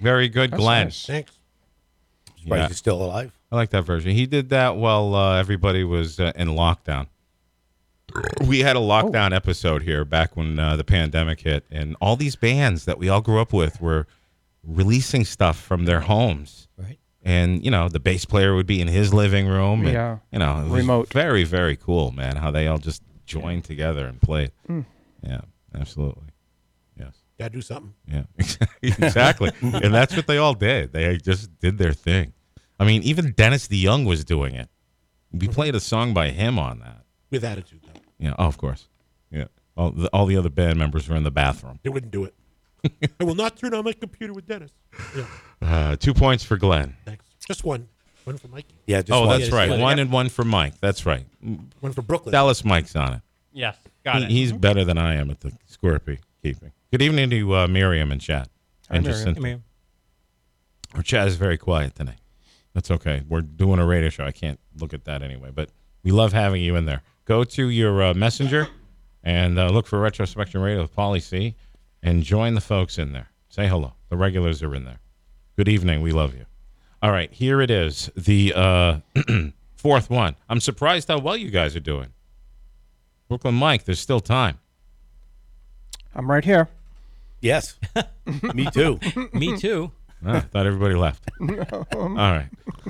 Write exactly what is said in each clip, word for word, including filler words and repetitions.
Very good, That's Glenn. nice. Thanks. Surprised Yeah. he's still alive. I like that version. He did that while uh, everybody was uh, in lockdown. We had a lockdown oh. episode here back when uh, the pandemic hit, and all these bands that we all grew up with were releasing stuff from their homes. Right. And, you know, the bass player would be in his living room. And, yeah. You know, it was remote. Very, very cool, man, how they all just joined together and played. Mm. Yeah, absolutely. Yes. Gotta do something. Yeah, exactly. And that's what they all did. They just did their thing. I mean, even Dennis DeYoung was doing it. We played a song by him on that. With attitude, though. Yeah, oh, of course. Yeah. All the, all the other band members were in the bathroom. They wouldn't do it. I will not turn on my computer with Dennis. Yeah. Uh, two points for Glenn. Thanks. Just one. One for Mikey. Yeah, just oh, one. that's Yeah, right. one, one yep. and one for Mike. That's right. One for Brooklyn. Dallas Mike's on it. Yes, got he, it. He's better than I am at the square keeping. Good evening to uh, Miriam and Chad. Hi, and Miriam. Jacinta. Miriam. Our Chad is very quiet tonight. That's okay. We're doing a radio show. I can't look at that anyway, but we love having you in there. Go to your uh, messenger and uh, look for Retro Spectrum Radio with Paulie C and join the folks in there. Say hello. The regulars are in there. Good evening. We love you. All right, here it is, the uh, fourth one. I'm surprised how well you guys are doing. Brooklyn Mike, there's still time. I'm right here. Yes. Me too. Me too. Ah, I thought everybody left. All right.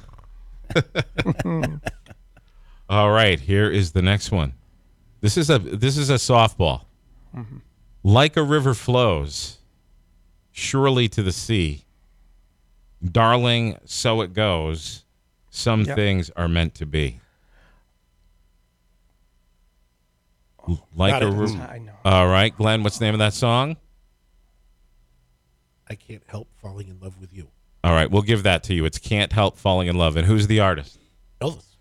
All right, here is the next one. This is a this is a softball. Mm-hmm. Like a river flows, surely to the sea. Darling, so it goes. Some Yep. things are meant to be. Like Got a it. river. I know. All right, Glenn, what's the name of that song? I can't help falling in love with you. All right, we'll give that to you. It's Can't Help Falling in Love. And who's the artist? Elvis.